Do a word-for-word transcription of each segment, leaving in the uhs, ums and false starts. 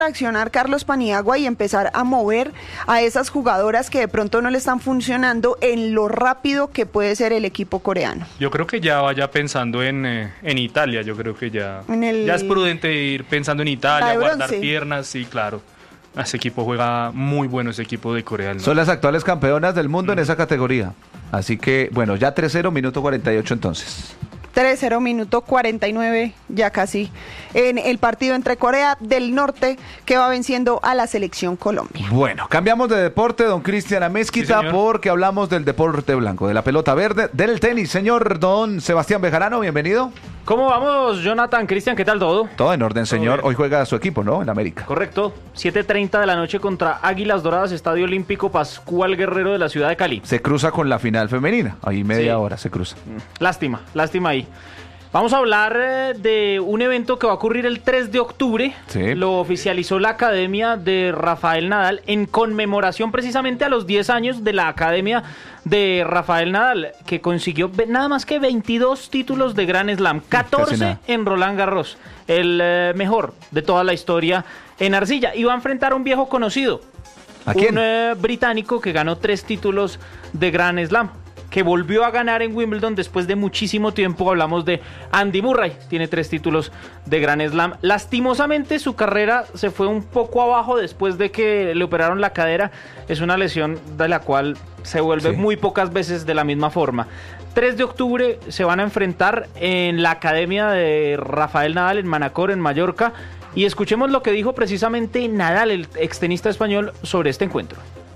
accionar Carlos Paniagua y empezar a mover a esas jugadoras que de pronto no le están funcionando en lo rápido que puede ser el equipo coreano? Yo creo que ya vaya pensando en, eh, en Italia, yo creo que ya, En el- ya es prudente ir pensando en La Italia, de guardar bronce. piernas, sí, claro. Ese equipo juega muy bueno, ese equipo de Corea del Norte. Son las actuales campeonas del mundo en esa categoría. Así que, bueno, ya tres cero, minuto cuarenta y ocho entonces. tres cero, minuto cuarenta y nueve, ya casi, en el partido entre Corea del Norte, que va venciendo a la selección Colombia. Bueno, cambiamos de deporte, don Cristian Amezquita, Sí, señor. porque hablamos del deporte blanco, de la pelota verde, del tenis. Señor don Sebastián Bejarano, bienvenido. ¿Cómo vamos, Jonathan? Cristian, ¿qué tal todo? Todo en orden, señor. bien. Hoy juega su equipo, ¿no? En América. Correcto, siete treinta de la noche contra Águilas Doradas, Estadio Olímpico Pascual Guerrero de la ciudad de Cali. Se cruza con la final femenina. Ahí media Sí. hora se cruza. Lástima, lástima ahí. Vamos a hablar eh, de un evento que va a ocurrir el tres de octubre. Sí. Lo oficializó la Academia de Rafael Nadal en conmemoración precisamente a los diez años de la Academia de Rafael Nadal, que consiguió ve- nada más que veintidós títulos de Grand Slam, catorce nada. en Roland Garros, el eh, mejor de toda la historia en arcilla. Y va a enfrentar a un viejo conocido, ¿A quién? un eh, británico que ganó tres títulos de Grand Slam, que volvió a ganar en Wimbledon después de muchísimo tiempo. Hablamos de Andy Murray, tiene tres títulos de Grand Slam. Lastimosamente su carrera se fue un poco abajo después de que le operaron la cadera. Es una lesión de la cual se vuelve Sí. muy pocas veces de la misma forma. tres de octubre se van a enfrentar en la Academia de Rafael Nadal en Manacor, en Mallorca. Y escuchemos lo que dijo precisamente Nadal, el extenista español, sobre este encuentro.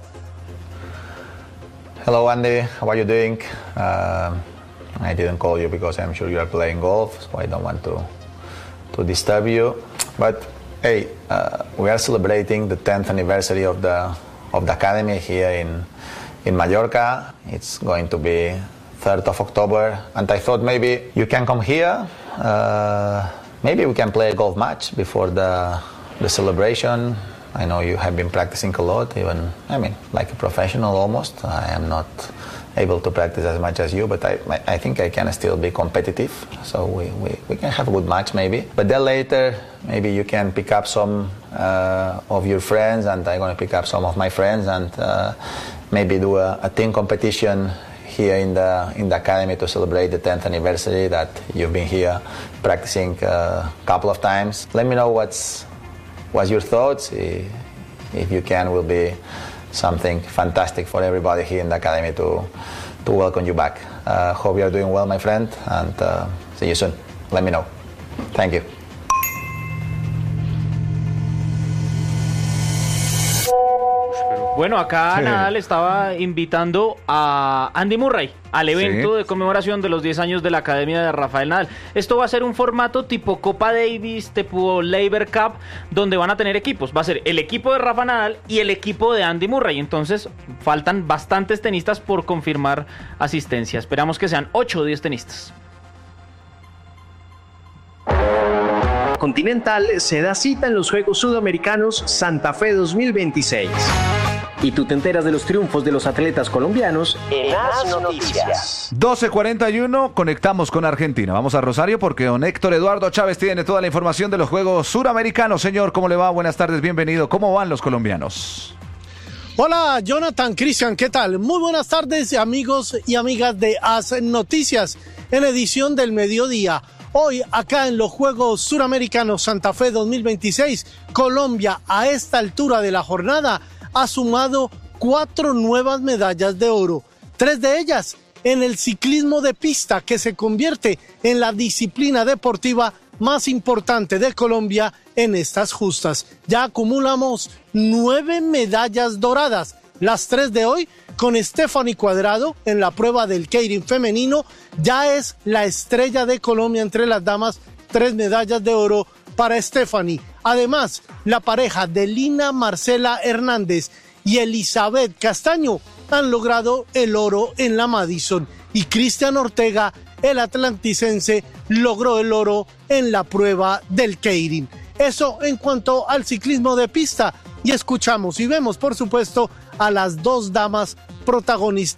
Hello Andy, how are you doing? Uh, I didn't call you because I'm sure you are playing golf, so I don't want to to disturb you. But hey, uh, we are celebrating the tenth anniversary of the of the academy here in in Mallorca. It's going to be third of October, and I thought maybe you can come here. Uh, maybe we can play a golf match before the the celebration. I know you have been practicing a lot, even, I mean, like a professional almost. I am not able to practice as much as you, but I, I think I can still be competitive. So we, we, we can have a good match maybe. But then later, maybe you can pick up some uh, of your friends, and I'm going to pick up some of my friends, and uh, maybe do a, a team competition here in the in the academy to celebrate the tenth anniversary that you've been here practicing a couple of times. Let me know what's What's your thoughts? If you can, will be something fantastic for everybody here in the academy to to welcome you back. Uh, hope you are doing well, my friend, and uh, see you soon. Let me know. Thank you. Bueno, acá Sí. Nadal estaba invitando a Andy Murray al evento Sí. de conmemoración de los diez años de la Academia de Rafael Nadal. Esto va a ser un formato tipo Copa Davis, tipo Laver Cup, donde van a tener equipos. Va a ser el equipo de Rafa Nadal y el equipo de Andy Murray. Entonces, faltan bastantes tenistas por confirmar asistencia. Esperamos que sean ocho o diez tenistas. Continental se da cita en los Juegos Sudamericanos Santa Fe dos mil veintiséis. Y tú te enteras de los triunfos de los atletas colombianos en As Noticias. doce cuarenta y uno, conectamos con Argentina. Vamos a Rosario porque don Héctor Eduardo Chávez tiene toda la información de los Juegos Suramericanos. Señor, ¿cómo le va? Buenas tardes, bienvenido. ¿Cómo van los colombianos? Hola Jonathan, Cristian, ¿qué tal? Muy buenas tardes amigos y amigas de As Noticias en edición del mediodía. Hoy acá en los Juegos Suramericanos Santa Fe dos mil veintiséis, Colombia a esta altura de la jornada ha sumado cuatro nuevas medallas de oro, tres de ellas en el ciclismo de pista, que se convierte en la disciplina deportiva más importante de Colombia en estas justas. Ya acumulamos nueve medallas doradas, las tres de hoy con Stephanie Cuadrado en la prueba del Keirin femenino, ya es la estrella de Colombia entre las damas, tres medallas de oro para Stephanie. Además, la pareja de Lina Marcela Hernández y Elizabeth Castaño han logrado el oro en la Madison, y Cristian Ortega, el atlanticense, logró el oro en la prueba del Keirin. Eso en cuanto al ciclismo de pista, y escuchamos y vemos por supuesto a las dos damas protagonistas